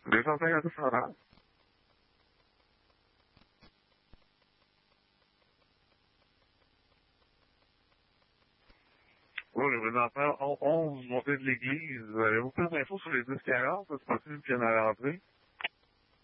250 $. Oui, les présentement, 11 montée de l'église. Avez-vous plus d'infos sur les 10-40? C'est possible qu'il y en a à l'entrée?